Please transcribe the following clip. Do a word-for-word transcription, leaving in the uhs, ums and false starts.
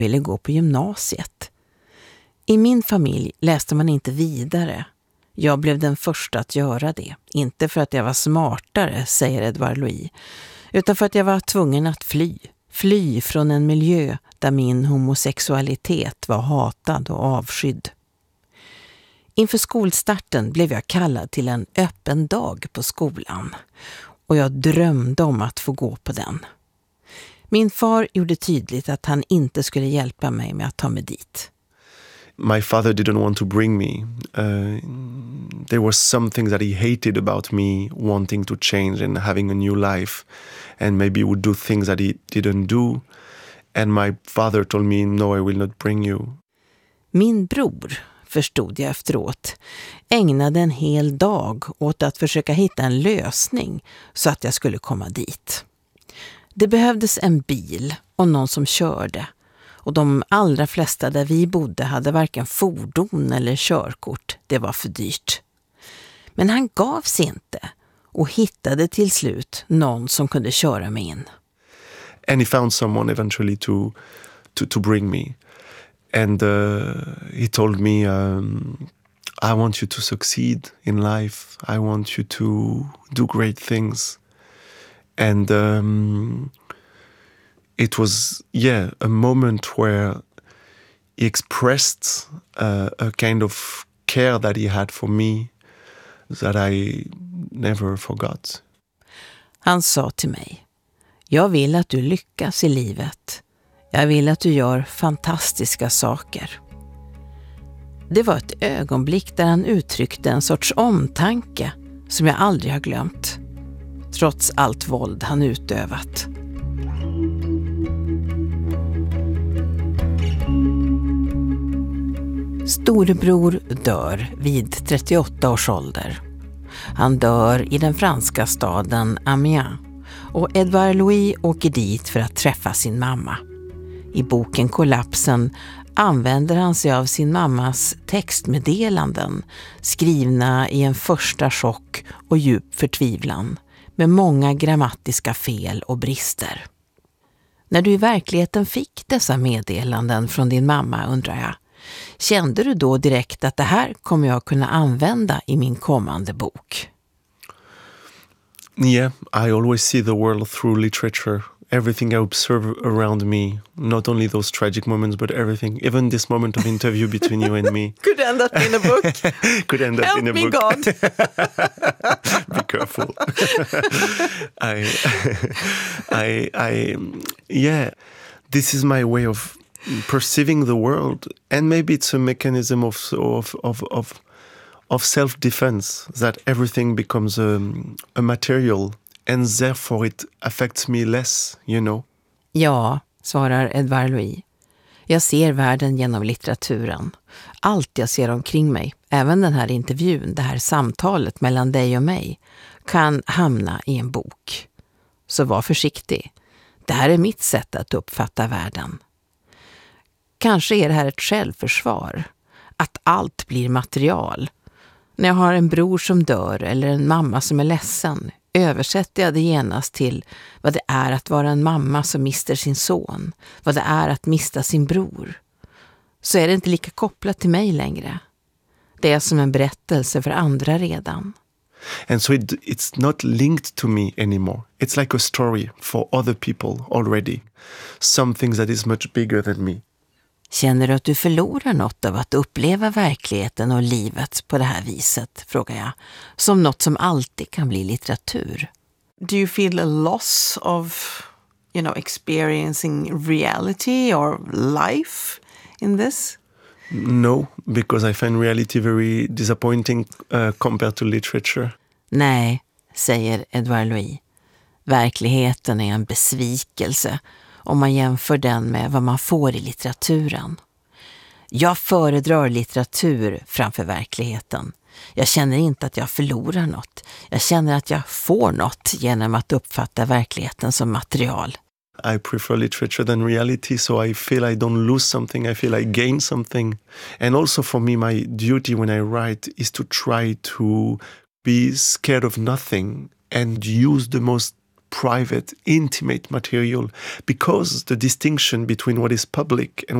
ville gå på gymnasiet. I min familj läste man inte vidare. Jag blev den första att göra det. Inte för att jag var smartare, säger Edvard Louis, utan för att jag var tvungen att fly. Fly från en miljö där min homosexualitet var hatad och avskydd. Inför skolstarten blev jag kallad till en öppen dag på skolan och jag drömde om att få gå på den. Min far gjorde tydligt att han inte skulle hjälpa mig med att ta mig dit. My father didn't want to bring me. Uh, there was something that he hated about me wanting to change and having a new life, and maybe he would do things that he didn't do. And my father told me, no, I will not bring you. Min bror, förstod jag efteråt, ägnade en hel dag åt att försöka hitta en lösning så att jag skulle komma dit. Det behövdes en bil och någon som körde. Och de allra flesta där vi bodde hade varken fordon eller körkort. Det var för dyrt. Men han gav sig inte och hittade till slut någon som kunde köra mig in. And he found someone eventually to to to bring me. And uh, he told me, um, I want you to succeed in life. I want you to do great things. And um, it was, yeah, a moment where he expressed uh, a kind of care that he had for me that I never forgot. Han sa till mig, jag vill att du lyckas i livet. Jag vill att du gör fantastiska saker. Det var ett ögonblick där han uttryckte en sorts omtanke som jag aldrig har glömt, trots allt våld han utövat. Storebror dör vid trettioåtta års ålder. Han dör i den franska staden Amiens och Edvard Louis åker dit för att träffa sin mamma. I boken Kollapsen använder han sig av sin mammas textmeddelanden skrivna i en första chock och djup förtvivlan med många grammatiska fel och brister. När du i verkligheten fick dessa meddelanden från din mamma, undrar jag, kände du då direkt att det här kommer jag kunna använda i min kommande bok? Yeah, I always see the world through literature. Everything I observe around me, not only those tragic moments, but everything, even this moment of interview between you and me. Could end up in a book. Could end up Help in a me, book. God. Be careful. I, I, I, yeah, this is my way of perceiving the world, and maybe it's a mechanism of of of of, of self-defense, that everything becomes a, a material. And therefore it affects me less, you know. Ja, svarar Edvard Louis. Jag ser världen genom litteraturen. Allt jag ser omkring mig, även den här intervjun, det här samtalet mellan dig och mig, kan hamna i en bok. Så var försiktig. Det här är mitt sätt att uppfatta världen. Kanske är det här ett självförsvar. Att allt blir material. När jag har en bror som dör eller en mamma som är ledsen, översätter jag det genast till vad det är att vara en mamma som mister sin son, vad det är att mista sin bror. Så är det inte lika kopplat till mig längre. Det är som en berättelse för andra redan. And so it, it's not linked to me anymore. It's like a story for other people already. Something that is much bigger than me. Känner du att du förlorar något av att uppleva verkligheten och livet på det här viset, frågar jag, som något som alltid kan bli litteratur? Do you feel a loss of, you know, experiencing reality or life in this? No, because I find reality very disappointing uh, compared to literature. Nej, säger Edvard Louis. Verkligheten är en besvikelse om man jämför den med vad man får i litteraturen. Jag föredrar litteratur framför verkligheten. Jag känner inte att jag förlorar något. Jag känner att jag får något genom att uppfatta verkligheten som material. I prefer literature than reality, so I feel I don't lose something, I feel I gain something. And also for me, my duty when I write is to try to be scared of nothing and use the most private, intimate material, because the distinction between what is public and